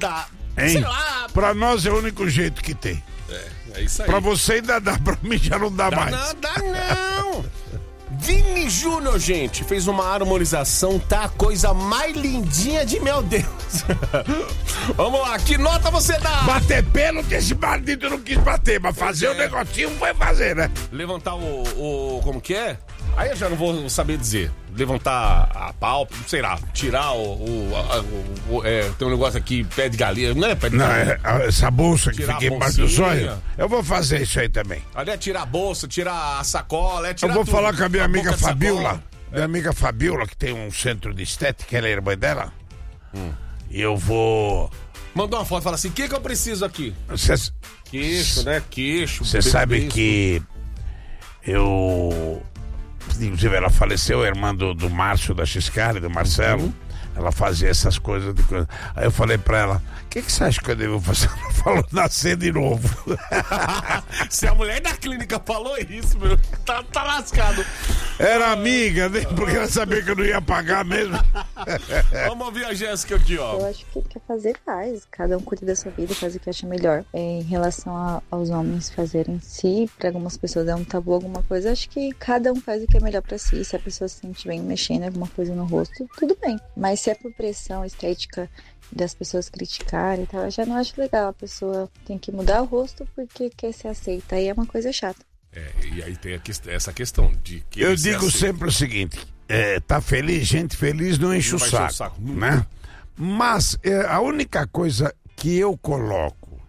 nada. Hein? Sei lá. Pra nós é o único jeito que tem. É isso aí. Pra você ainda dá, pra mim já não dá mais. Dá não. Vini Júnior, gente, fez uma harmonização, tá a coisa mais lindinha de meu Deus. Vamos lá, que nota você dá? Bater pênalti, esse bandido não quis bater, mas fazer o negocinho foi fazer, né? Levantar como que é? Aí eu já não vou saber dizer. Levantar a pau, sei lá, tirar tem um negócio aqui, pé de galinha, não é pé de galinha? Essa bolsa que Tirar fica a embaixo do bolsinha. zóio, eu vou fazer isso aí também. Ali é tirar a bolsa, tirar a sacola, tirar Eu vou tudo. falar com a minha amiga boca de Fabiola. sacola. Minha amiga Fabiola, que tem um centro de estética, ela é irmã dela. E eu vou... Mandou uma foto, fala assim, o que eu preciso aqui? Queixo, né? Queixo. Você sabe que eu... Inclusive ela faleceu, a irmã do Márcio, da Xiscari, do Marcelo. Ela fazia essas coisas de coisa. Aí eu falei pra ela, o que você acha que eu devo fazer? Ela falou, nascer de novo. Se a mulher da clínica falou isso, meu, tá lascado. Era amiga, né? Porque ela sabia que eu não ia pagar mesmo. Vamos ouvir a Jéssica aqui, ó. Eu acho que o que quer fazer, faz. Cada um cuida da sua vida, faz o que acha melhor. Em relação aos homens fazerem si, pra algumas pessoas é um tabu, alguma coisa, acho que cada um faz o que é melhor pra si. Se a pessoa se sente bem mexendo alguma coisa no rosto, tudo bem. Mas se é por pressão estética das pessoas criticarem e tal, eu já não acho legal. A pessoa tem que mudar o rosto porque quer ser aceita. Aí é uma coisa chata. E aí tem essa questão de que... Eu digo sempre o seguinte, tá feliz, gente feliz não enche o saco, né? Mas a única coisa que eu coloco,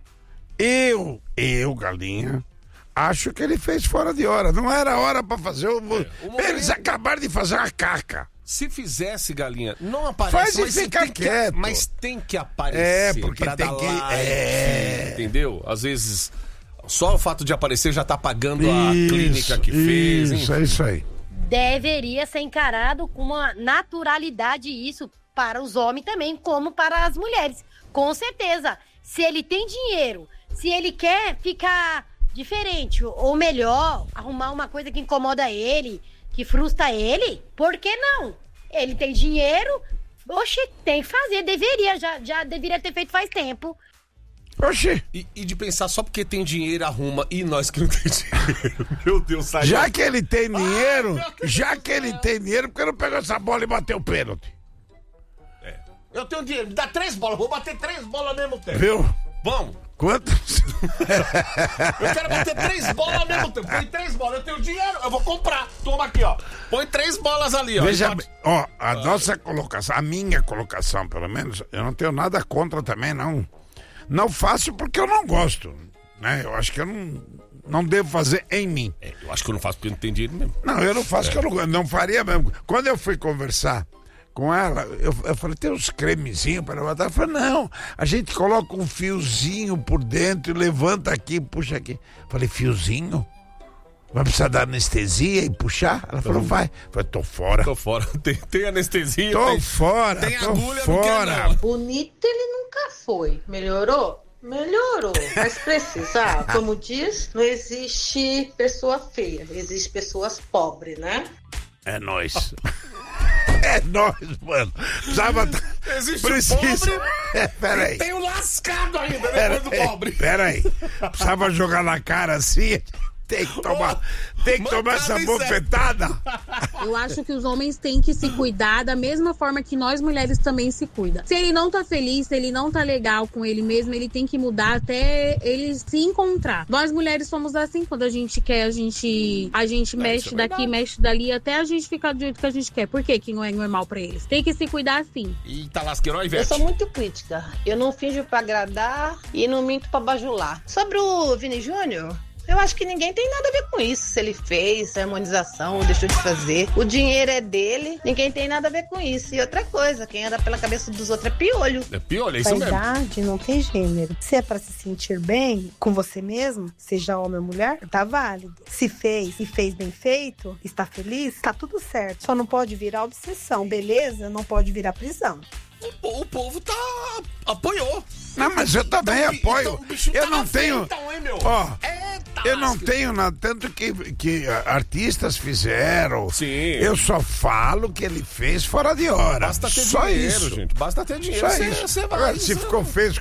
Galinha, acho que ele fez fora de hora. Não era hora pra fazer Eles acabaram de fazer uma caca. Se fizesse, Galinha, não aparece. Faz e mas fica quieto. Mas tem que aparecer. Porque pra tem dar que... like, entendeu? Às vezes, só o fato de aparecer já tá pagando a clínica que fez. Isso, é isso aí. Deveria ser encarado com uma naturalidade isso para os homens também, como para as mulheres. Com certeza. Se ele tem dinheiro, se ele quer ficar diferente, ou melhor, arrumar uma coisa que incomoda ele, que frustra ele, por que não? Ele tem dinheiro, oxe, tem que fazer, já deveria ter feito faz tempo. Oxi. E de pensar só porque tem dinheiro, arruma, e nós que não tem dinheiro. Meu Deus, sai. Já que ele tem dinheiro, por que não pegou essa bola e bateu o pênalti? Eu tenho dinheiro, me dá 3 bolas, vou bater 3 bolas ao mesmo tempo. Viu? Vamos. Quantos? Eu quero bater 3 bolas ao mesmo tempo. Põe 3 bolas, eu tenho dinheiro, eu vou comprar. Toma aqui, ó. Põe 3 bolas ali, ó. Veja bem, ó, a nossa colocação, a minha colocação, pelo menos, eu não tenho nada contra também, não. Não faço porque eu não gosto, né? Eu acho que eu não devo fazer em mim. Eu acho que eu não faço porque não tem dinheiro mesmo. Não, eu não faço porque eu não faria mesmo. Quando eu fui conversar com ela, eu falei, tem uns cremezinhos para levantar? Ela falou, não, a gente coloca um fiozinho por dentro e levanta aqui, puxa aqui. Eu falei, fiozinho? Vai precisar dar anestesia e puxar? Ela falou, vai. Eu falei, tô fora. Tô fora. Tem anestesia. Tô fora. Tem tô agulha, fora. não. Bonito ele nunca foi. Melhorou? Melhorou. Mas precisa, como diz, não existe pessoa feia. Existe pessoas pobres, né? É nóis. É nóis, mano. Existe Precisa. pobre. Peraí. Tem o lascado ainda, depois do pobre. Peraí. Precisava jogar na cara assim. Tem que tomar essa bofetada. Eu acho que os homens têm que se cuidar da mesma forma que nós mulheres também se cuidam. Se ele não tá feliz, se ele não tá legal com ele mesmo, ele tem que mudar até ele se encontrar. Nós mulheres somos assim, quando a gente quer, a gente mexe daqui, mexe dali, até a gente ficar do jeito que a gente quer. Por que não é normal pra eles? Tem que se cuidar assim. E tá lasqueiro, Ivete? Eu sou muito crítica. Eu não finjo pra agradar e não minto pra bajular. Sobre o Vini Júnior, eu acho que ninguém tem nada a ver com isso. Se ele fez, se é harmonização ou deixou de fazer. O dinheiro é dele, ninguém tem nada a ver com isso. E outra coisa, quem anda pela cabeça dos outros é piolho. É piolho, é isso mesmo. Vaidade não tem gênero. Se é pra se sentir bem com você mesmo, seja homem ou mulher, tá válido. Se fez e fez bem feito, está feliz, tá tudo certo. Só não pode virar obsessão, beleza? Não pode virar prisão. O povo apoiou. Não, mas eu também apoio. Eu não tenho. Ó, eu não tenho nada. Tanto que artistas fizeram. Sim. Eu só falo que ele fez fora de hora. Basta ter só dinheiro, isso. gente. Basta ter dinheiro. Só isso. Agora, se ficou feio,